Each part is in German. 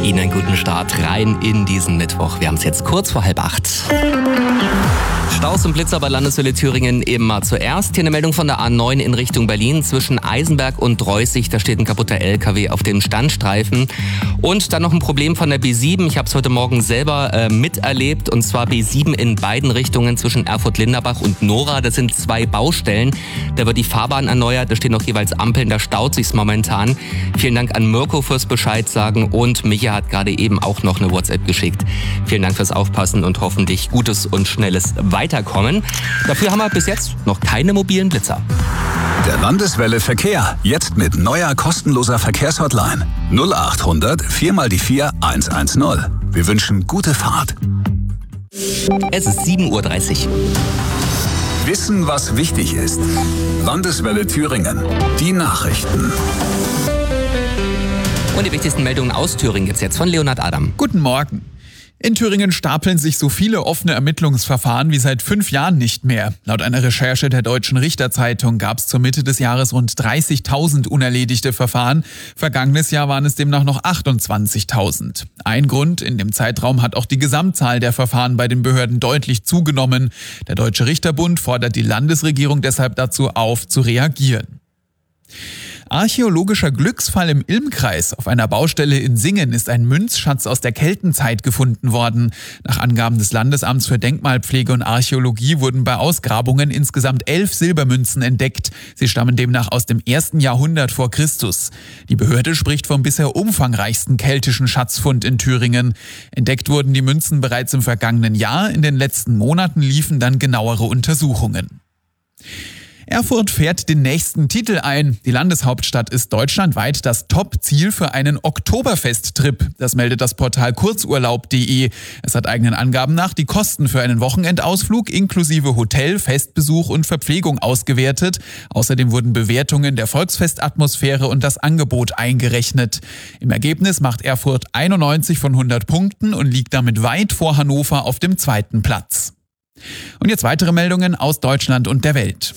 Ihnen einen guten Start rein in diesen Mittwoch. Wir haben es jetzt kurz vor 7:30. Staus und Blitzer bei Landeswelle Thüringen immer zuerst. Hier eine Meldung von der A9 in Richtung Berlin zwischen Eisenberg und Dreußig. Da steht ein kaputter LKW auf dem Standstreifen. Und dann noch ein Problem von der B7. Ich habe es heute Morgen selber miterlebt. Und zwar B7 in beiden Richtungen zwischen Erfurt-Linderbach und Nora. Das sind 2 Baustellen. Da wird die Fahrbahn erneuert. Da stehen noch jeweils Ampeln. Da staut sich's momentan. Vielen Dank an Mirko fürs Bescheid sagen. Und Micha hat gerade eben auch noch eine WhatsApp geschickt. Vielen Dank fürs Aufpassen und hoffentlich gutes und schnelles Weiterkommen. Dafür haben wir bis jetzt noch keine mobilen Blitzer. Der Landeswelle Verkehr. Jetzt mit neuer kostenloser Verkehrshotline. 0800 4x4 110. Wir wünschen gute Fahrt. Es ist 7:30 Uhr. Wissen, was wichtig ist. Landeswelle Thüringen. Die Nachrichten. Und die wichtigsten Meldungen aus Thüringen gibt's jetzt von Leonhard Adam. Guten Morgen. In Thüringen stapeln sich so viele offene Ermittlungsverfahren wie seit 5 Jahren nicht mehr. Laut einer Recherche der Deutschen Richterzeitung gab es zur Mitte des Jahres rund 30.000 unerledigte Verfahren. Vergangenes Jahr waren es demnach noch 28.000. Ein Grund: in dem Zeitraum hat auch die Gesamtzahl der Verfahren bei den Behörden deutlich zugenommen. Der Deutsche Richterbund fordert die Landesregierung deshalb dazu auf, zu reagieren. Archäologischer Glücksfall im Ilmkreis. Auf einer Baustelle in Singen ist ein Münzschatz aus der Keltenzeit gefunden worden. Nach Angaben des Landesamts für Denkmalpflege und Archäologie wurden bei Ausgrabungen insgesamt 11 Silbermünzen entdeckt. Sie stammen demnach aus dem 1. Jahrhundert vor Christus. Die Behörde spricht vom bisher umfangreichsten keltischen Schatzfund in Thüringen. Entdeckt wurden die Münzen bereits im vergangenen Jahr. In den letzten Monaten liefen dann genauere Untersuchungen. Erfurt fährt den nächsten Titel ein. Die Landeshauptstadt ist deutschlandweit das Top-Ziel für einen Oktoberfest-Trip. Das meldet das Portal kurzurlaub.de. Es hat eigenen Angaben nach die Kosten für einen Wochenendausflug inklusive Hotel, Festbesuch und Verpflegung ausgewertet. Außerdem wurden Bewertungen der Volksfestatmosphäre und das Angebot eingerechnet. Im Ergebnis macht Erfurt 91 von 100 Punkten und liegt damit weit vor Hannover auf dem 2. Platz. Und jetzt weitere Meldungen aus Deutschland und der Welt.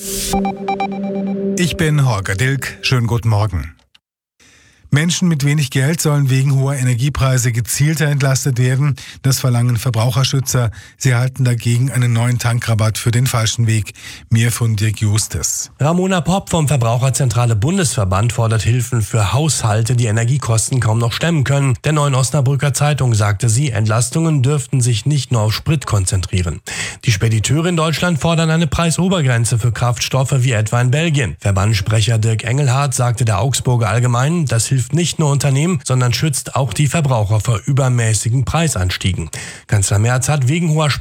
Ich bin Holger Dilk. Schönen guten Morgen. Menschen mit wenig Geld sollen wegen hoher Energiepreise gezielter entlastet werden. Das verlangen Verbraucherschützer. Sie erhalten dagegen einen neuen Tankrabatt für den falschen Weg. Mehr von Dirk Justes. Ramona Popp vom Verbraucherzentrale Bundesverband fordert Hilfen für Haushalte, die Energiekosten kaum noch stemmen können. Der Neuen Osnabrücker Zeitung sagte sie, Entlastungen dürften sich nicht nur auf Sprit konzentrieren. Die Spediteure in Deutschland fordern eine Preisobergrenze für Kraftstoffe wie etwa in Belgien. Verbandssprecher Dirk Engelhardt sagte der Augsburger Allgemeinen, das hilft nicht nur Unternehmen, sondern schützt auch die Verbraucher vor übermäßigen Preisanstiegen. Kanzler Merz hat wegen hoher